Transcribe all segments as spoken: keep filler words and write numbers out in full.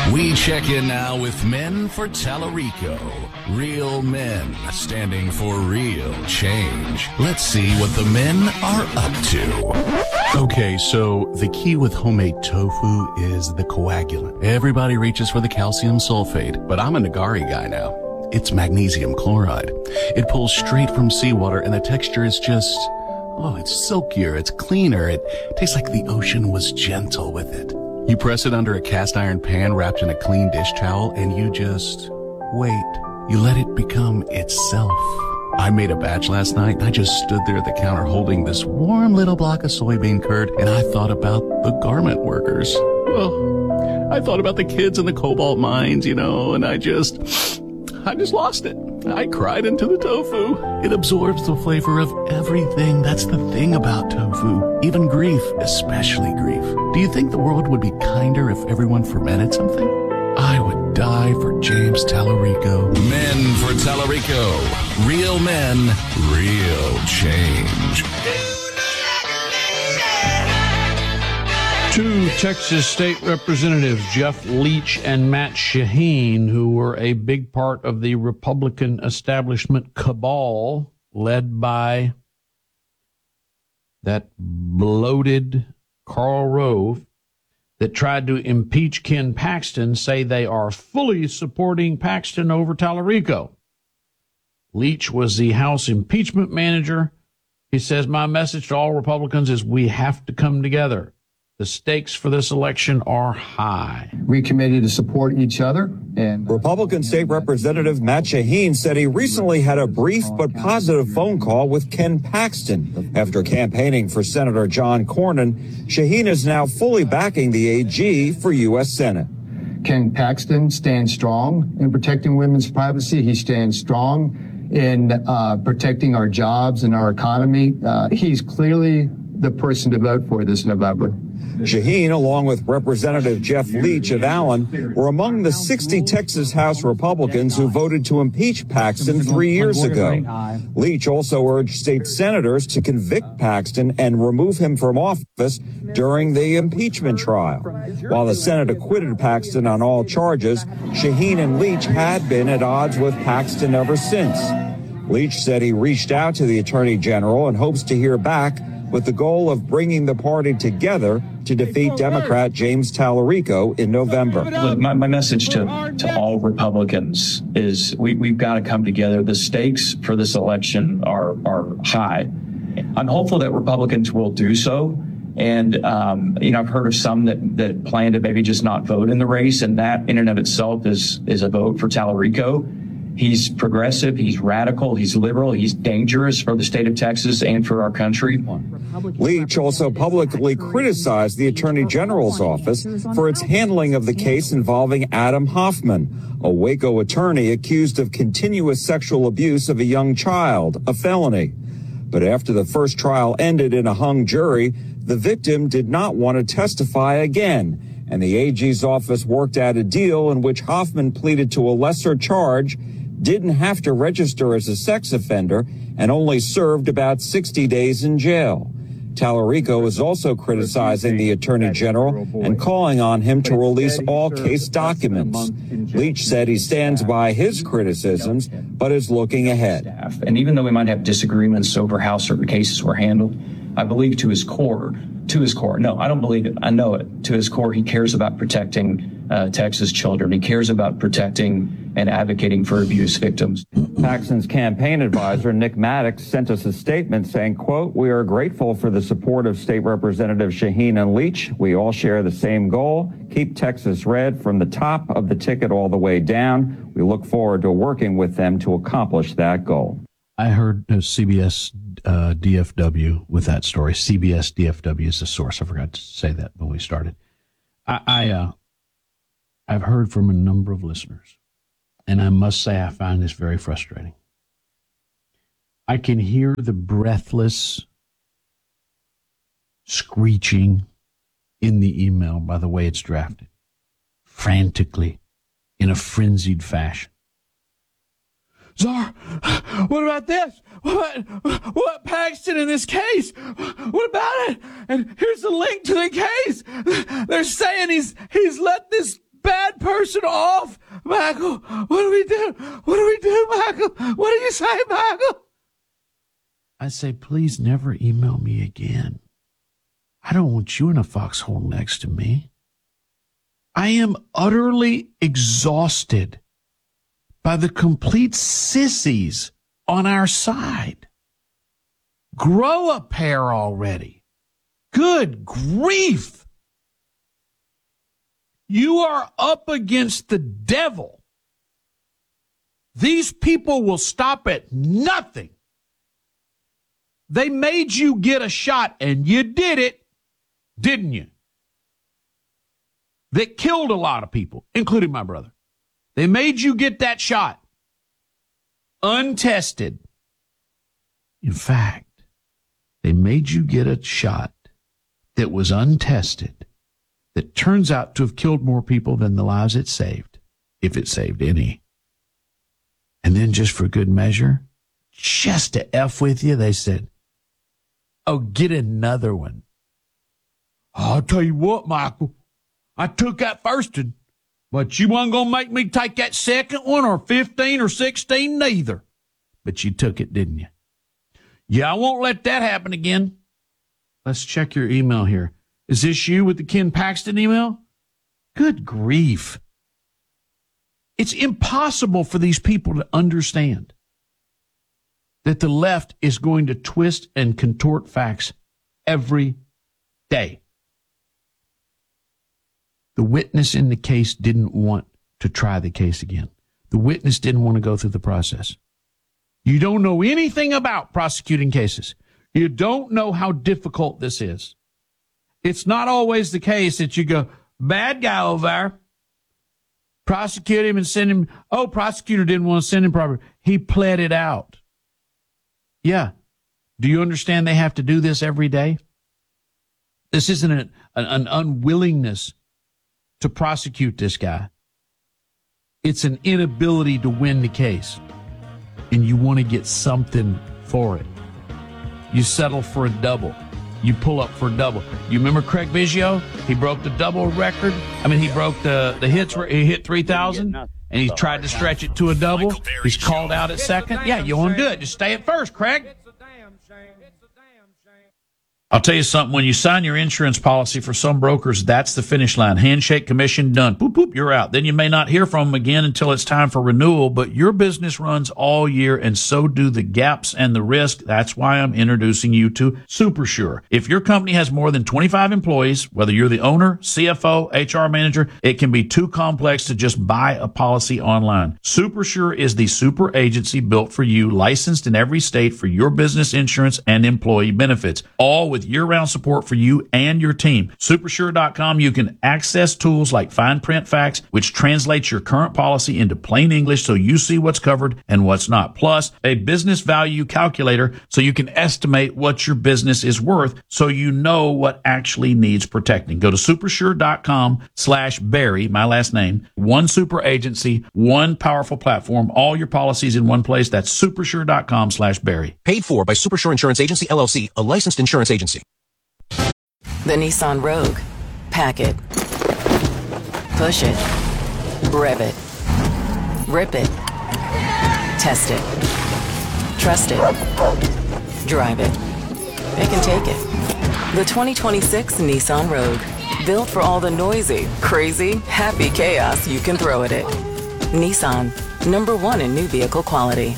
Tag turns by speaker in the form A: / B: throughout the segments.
A: We check in now with Men for Tallarico. Real men standing for real change. Let's see what the men are up to.
B: Okay, so the key with homemade tofu is the coagulant. Everybody reaches for the calcium sulfate, but I'm a Nagari guy now. It's magnesium chloride. It pulls straight from seawater, and the texture is just, oh, it's silkier, it's cleaner. It tastes like the ocean was gentle with it. You press it under a cast iron pan wrapped in a clean dish towel, and you just wait. You let it become itself. I made a batch last night, and I just stood there at the counter holding this warm little block of soybean curd, and I thought about the garment workers. Well, I thought about the kids in the cobalt mines, you know, and I just, I just lost it. I cried into the tofu. It absorbs the flavor of everything. That's the thing about tofu. Even grief, especially grief. Do you think the world would be kinder if everyone fermented something? I would die for James Tallarico.
A: Men for Tallarico. Real men, real change.
C: Two Texas state representatives, Jeff Leach and Matt Shaheen, who were a big part of the Republican establishment cabal led by that bloated Karl Rove that tried to impeach Ken Paxton, say they are fully supporting Paxton over Tallarico. Leach was the House impeachment manager. He says, my message to all Republicans is we have to come together. The stakes for this election are high.
D: We committed to support each other. And
E: Republican State Representative Matt Shaheen said he recently had a brief but positive phone call with Ken Paxton. After campaigning for Senator John Cornyn, Shaheen is now fully backing the A G for U S Senate.
D: Ken Paxton stands strong in protecting women's privacy. He stands strong in uh, protecting our jobs and our economy. Uh, he's clearly the person to vote for this November.
E: Shaheen, along with Representative Jeff Leach of Allen, were among the sixty Texas House Republicans who voted to impeach Paxton three years ago. Leach also urged state senators to convict Paxton and remove him from office during the impeachment trial. While the Senate acquitted Paxton on all charges, Shaheen and Leach had been at odds with Paxton ever since. Leach said he reached out to the Attorney General and hopes to hear back, with the goal of bringing the party together to defeat Democrat James Tallarico in November.
F: Look, my, my message to, to all Republicans is we, we've got to come together. The stakes for this election are, are high. I'm hopeful that Republicans will do so. And, um, you know, I've heard of some that, that plan to maybe just not vote in the race, and that in and of itself is, is a vote for Tallarico. He's progressive, he's radical, he's liberal, he's dangerous for the state of Texas and for our country.
E: Leach also publicly criticized the Attorney General's office for its handling of the case involving Adam Hoffman, a Waco attorney accused of continuous sexual abuse of a young child, a felony. But after the first trial ended in a hung jury, the victim did not want to testify again, and the A G's office worked out a deal in which Hoffman pleaded to a lesser charge, didn't have to register as a sex offender, and only served about sixty days in jail. Tallarico is also criticizing the Attorney General and calling on him to release all case documents. Leach said he stands by his criticisms, but is looking ahead.
F: And even though we might have disagreements over how certain cases were handled, I believe to his core, to his core, no, I don't believe it, I know it, to his core, he cares about protecting uh, Texas children. He cares about protecting and advocating for abuse victims.
E: Paxton's campaign advisor, Nick Maddox, sent us a statement saying, quote, we are grateful for the support of State Representative Shaheen and Leach. We all share the same goal, keep Texas red from the top of the ticket all the way down. We look forward to working with them to accomplish that goal.
C: I heard uh, C B S uh, D F W with that story. C B S D F W is the source. I forgot to say that when we started. I, I uh, I've heard from a number of listeners, and I must say I find this very frustrating. I can hear the breathless screeching in the email by the way it's drafted, frantically, in a frenzied fashion. Czar, what about this? What, what Paxton in this case? What about it? And here's the link to the case. They're saying he's he's let this bad person off. Michael, what do we do? What do we do, Michael? What do you say, Michael? I say, please never email me again. I don't want you in a foxhole next to me. I am utterly exhausted by the complete sissies on our side. Grow a pair already. Good grief. You are up against the devil. These people will stop at nothing. They made you get a shot, and you did it, didn't you? That killed a lot of people, including my brother. They made you get that shot. Untested. In fact, they made you get a shot that was untested, that turns out to have killed more people than the lives it saved, if it saved any. And then just for good measure, just to F with you, they said, oh, get another one. I'll tell you what, Michael, I took that first one, but you wasn't going to make me take that second one or fifteen or sixteen neither. But you took it, didn't you? Yeah, I won't let that happen again. Let's check your email here. Is this you with the Ken Paxton email? Good grief. It's impossible for these people to understand that the left is going to twist and contort facts every day. The witness in the case didn't want to try the case again. The witness didn't want to go through the process. You don't know anything about prosecuting cases. You don't know how difficult this is. It's not always the case that you go, bad guy over there, prosecute him and send him. Oh, prosecutor didn't want to send him properly. He pled it out. Yeah. Do you understand they have to do this every day? This isn't an, an, an unwillingness to prosecute this guy. It's an inability to win the case. And you want to get something for it. You settle for a double. You pull up for a double. You remember Craig Biggio? He broke the double record. I mean, he broke the, the hits. He hit three thousand, and he tried to stretch it to a double. He's called out at second. Yeah, you want to do it. Just stay at first, Craig. I'll tell you something. When you sign your insurance policy for some brokers, that's the finish line. Handshake, commission, done. Boop, boop, you're out. Then you may not hear from them again until it's time for renewal, but your business runs all year, and so do the gaps and the risk. That's why I'm introducing you to SuperSure. If your company has more than twenty-five employees, whether you're the owner, C F O, H R manager, it can be too complex to just buy a policy online. SuperSure is the super agency built for you, licensed in every state for your business insurance and employee benefits, all with with year-round support for you and your team. Supersure dot com, you can access tools like fine print facts, which translates your current policy into plain English so you see what's covered and what's not. Plus, a business value calculator so you can estimate what your business is worth so you know what actually needs protecting. Go to supersure dot com slash Barry, my last name, one super agency, one powerful platform, all your policies in one place. That's supersure dot com slash Barry.
G: Paid for by Supersure Insurance Agency, L L C, a licensed insurance agency.
H: The Nissan Rogue. Pack it. Push it. Rev it. Rip it. Test it. Trust it. Drive it. It can take it. The twenty twenty-six Nissan Rogue. Built for all the noisy, crazy, happy chaos you can throw at it. Nissan. Number one in new vehicle quality.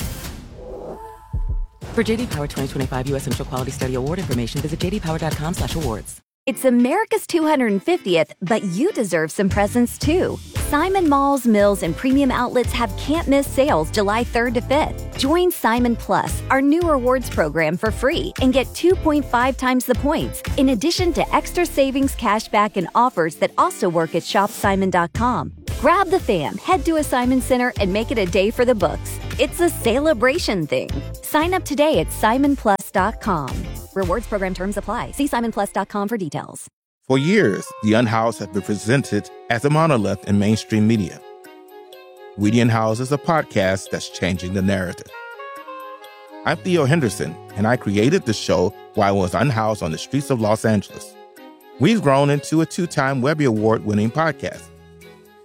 H: For J D Power twenty twenty-five U S Initial Quality Study Award information, visit j d power dot com slash awards.
I: It's America's two hundred fiftieth, but you deserve some presents too. Simon Malls, Mills, and Premium Outlets have can't-miss sales July third to fifth. Join Simon Plus, our new rewards program, for free and get two point five times the points, in addition to extra savings, cashback, and offers that also work at shop simon dot com. Grab the fam, head to a Simon Center, and make it a day for the books. It's a celebration thing. Sign up today at simon plus dot com. Rewards program terms apply. See simon plus dot com for details.
J: For years, The Unhoused has been presented as a monolith in mainstream media. We the Unhoused is a podcast that's changing the narrative. I'm Theo Henderson, and I created the show while I was unhoused on the streets of Los Angeles. We've grown into a two-time Webby Award-winning podcast.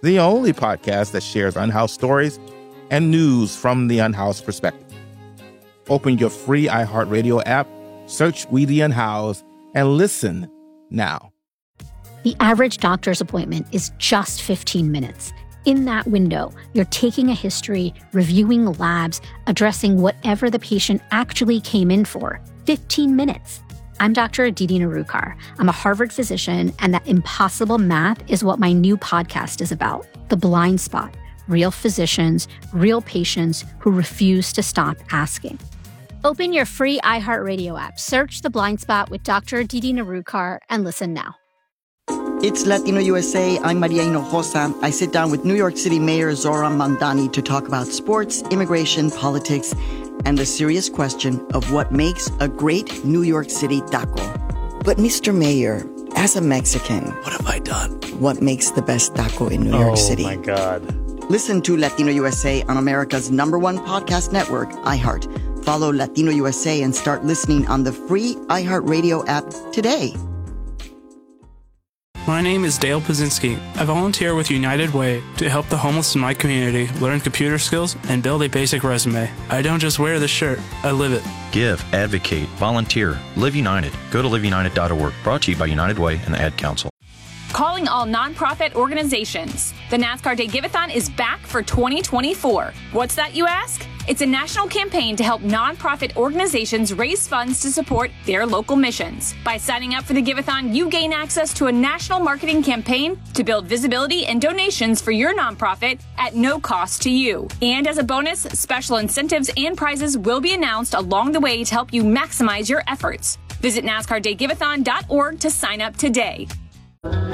J: the only podcast that shares unhoused stories and news from the unhoused perspective. Open your free iHeartRadio app, search We the Unhoused, and listen now.
K: The average doctor's appointment is just fifteen minutes. In that window, you're taking a history, reviewing labs, addressing whatever the patient actually came in for. fifteen minutes. I'm Doctor Aditi Narukar. I'm a Harvard physician, and that impossible math is what my new podcast is about. The Blind Spot. Real physicians, real patients who refuse to stop asking. Open your free iHeartRadio app, search The Blind Spot with Doctor Aditi Narukar, and listen now.
L: It's Latino U S A. I'm Maria Hinojosa. I sit down with New York City Mayor Zoran Mandani to talk about sports, immigration, politics, and the serious question of what makes a great New York City taco. But Mister Mayor, as a Mexican,
M: what have I done?
L: What makes the best taco in New York
M: oh,
L: City?
M: Oh my God.
L: Listen to Latino U S A on America's number one podcast network, iHeart. Follow Latino U S A and start listening on the free iHeartRadio app today.
N: My name is Dale Pazinski. I volunteer with United Way to help the homeless in my community learn computer skills and build a basic resume. I don't just wear the shirt, I live it.
O: Give, advocate, volunteer, Live United. Go to live united dot org. Brought to you by United Way and the Ad Council.
P: Calling all nonprofit organizations. The NASCAR Day Give-A-thon is back for twenty twenty-four. What's that, you ask? It's a national campaign to help nonprofit organizations raise funds to support their local missions. By signing up for the Give-A-thon, you gain access to a national marketing campaign to build visibility and donations for your nonprofit at no cost to you. And as a bonus, special incentives and prizes will be announced along the way to help you maximize your efforts. Visit NASCAR Day Give A thon dot org to sign up today.